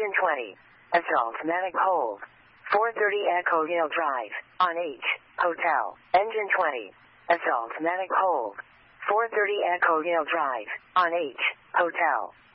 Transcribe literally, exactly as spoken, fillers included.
Engine twenty. Assault Manic Hold. four thirty Echo Hill Drive, on H, Hotel. Engine twenty. Assault Manic Hold. four thirty Echo Hill Drive, on H, Hotel.